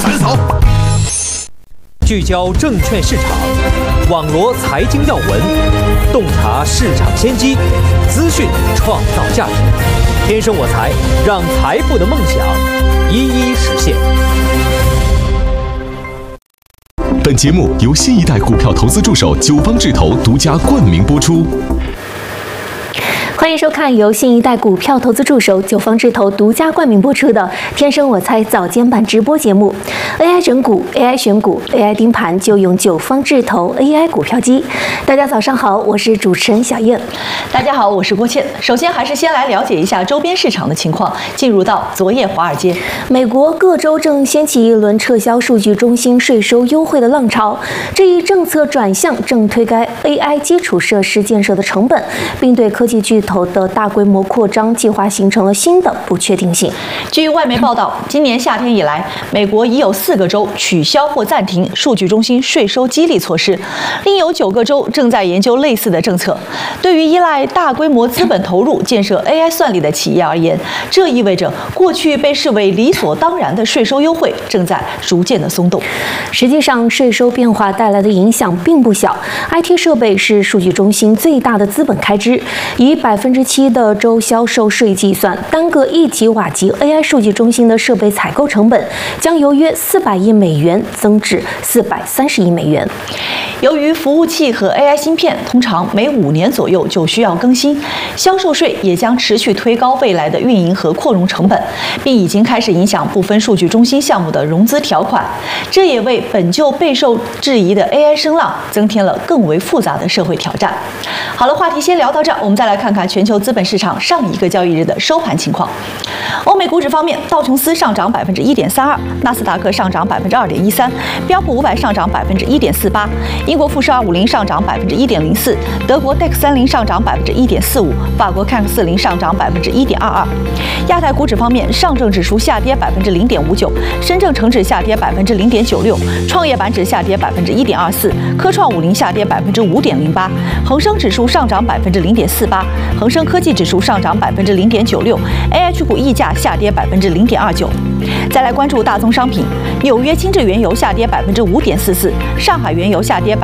死草。 聚焦证券市场，网罗财经要闻，洞察市场先机，资讯创造价值。天生我材，让财富的梦想一一实现。 本节目由新一代股票投资助手九方智投独家冠名播出。 欢迎收看由新一代股票投资助手九方智投独家冠名播出的《天生我材》早间版直播节目。AI 整股、AI 选股、AI 盯盘，就用九方智投 AI 股票机。大家早上好，我是主持人小燕。 大家好，我是郭倩。首先还是先来了解一下周边市场的情况。进入到昨夜华尔街， 美国各州正掀起一轮撤销数据中心税收优惠的浪潮。这一政策转向正推高 AI 基础设施建设的成本，并对科技巨头的大规模扩张计划形成了新的不确定性。 据外媒报道，今年夏天以来，美国已有4个州取消或暂停数据中心税收激励措施，另有9个州正在研究类似的政策。对于依赖大规模资本投入建设 AI 算力的企业而言，这意味着过去被视为理所当然的税收优惠正在逐渐的松动。 实际上，税收变化带来的影响并不小。IT 设备是数据中心最大的资本开支，以7%的州销售税计算，单个1吉瓦级 AI 数据中心的设备采购成本将由约400亿美元增至430亿美元。 由于服务器和 AI 芯片通常每5年左右就需要更新，销售税也将持续推高未来的运营和扩容成本，并已经开始影响部分数据中心项目的融资条款。这也为本就备受质疑的 AI 声浪增添了更为复杂的社会挑战。好了，话题先聊到这儿，我们再来看看全球资本市场上一个交易日的收盘情况。欧美股指方面，道琼斯上涨1.32%，纳斯达克上涨2.13%，标普500上涨1.48%，英国富时250上涨1.04%，德国 DAX30上涨1.45%，法国 CAC 40上涨1.22%。亚太股指方面，上证指数下跌0.59%，深证成指下跌0.96%，创业板指下跌1.24%，科创50下跌5.08%，恒生指数上涨0.48%，恒生科技指数上涨0.96%，AH 股溢价下跌0.29%。再来关注大宗商品，纽约轻质原油下跌5.44%，上海原油下跌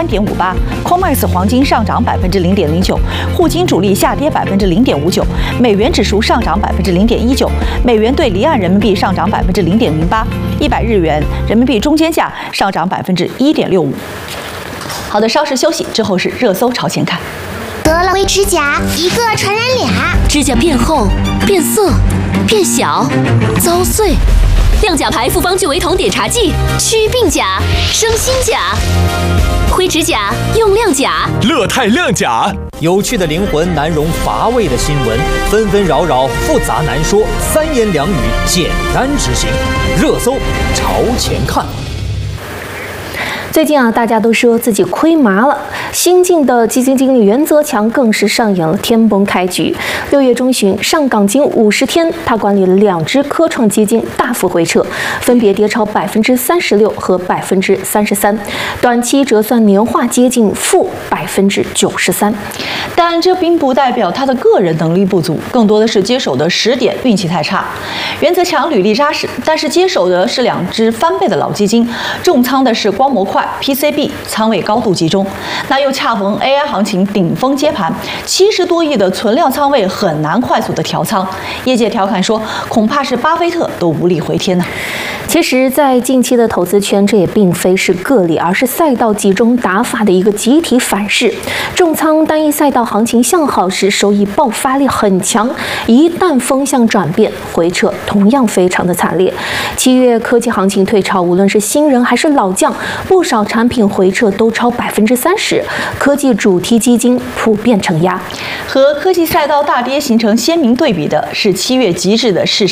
3.58%，COMEX 黄金上涨0.09%，沪金主力下跌0.59%，美元指数上涨0.19%，美元对离岸人民币上涨0.08%，100日元人民币中间价上涨1.65%。好的，稍事休息之后是热搜朝前看。 得了灰指甲，一个传染俩， 指甲变厚、变色、变小、遭碎。亮甲牌复方聚维酮碘茶剂，祛病甲，生新甲。灰指甲用亮甲， 乐泰亮甲。 有趣的灵魂难容乏味的新闻，纷纷扰扰复杂难说，3言2语简单执行。热搜朝前看。 最近大家都说自己亏麻了。新晋的基金经理袁泽强更是上演了天崩开局。6月中旬，上港经50天，他管理了2只科创基金大幅回撤，分别跌超36%和33%，短期折算年化接近负93%。 但这并不代表他的个人能力不足，更多的是接手的时点运气太差。袁泽强履历扎实，但是接手的是2只翻倍的老基金，重仓的是光模块、PCB， 仓位高度集中。那又恰逢 AI 行情顶峰接盘，70多亿的存量仓位很难快速的调仓。业界调侃说，恐怕是巴菲特都无力回天呐。 其实，在近期的投资圈，这也并非是个例，而是赛道集中打法的一个集体反噬。重仓单一赛道行情向好时，收益爆发力很强；一旦风向转变，回撤同样非常的惨烈。7月科技行情退潮，无论是新人还是老将，不少产品回撤都超30%，科技主题基金普遍承压。 和科技赛道大跌形成鲜明对比的是7月极致的市